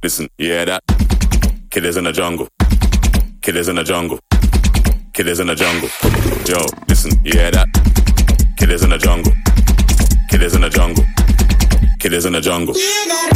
listen, you hear that? Killers in the jungle. Killers in the jungle. Killers in the jungle. Yo, listen, you hear that? Killers in the jungle. Killers in the jungle. Killers in the jungle.